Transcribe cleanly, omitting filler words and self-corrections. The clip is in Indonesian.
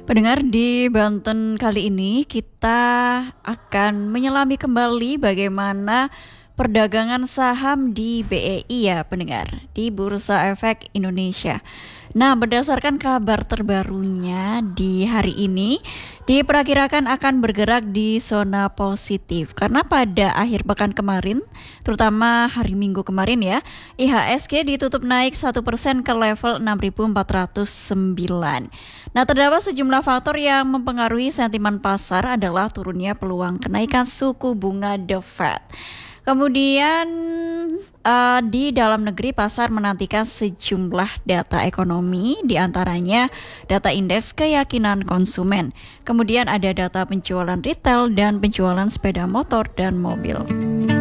Pendengar, di Banten kali ini kita akan menyelami kembali bagaimana perdagangan saham di BEI ya pendengar, di Bursa Efek Indonesia. Nah, berdasarkan kabar terbarunya di hari ini, diperkirakan akan bergerak di zona positif. Karena pada akhir pekan kemarin, terutama hari Minggu kemarin ya, IHSG ditutup naik 1% ke level 6.409. Nah, terdapat sejumlah faktor yang mempengaruhi sentimen pasar adalah turunnya peluang kenaikan suku bunga The Fed. Kemudian di dalam negeri pasar menantikan sejumlah data ekonomi, diantaranya data indeks keyakinan konsumen. Kemudian ada data penjualan retail dan penjualan sepeda motor dan mobil.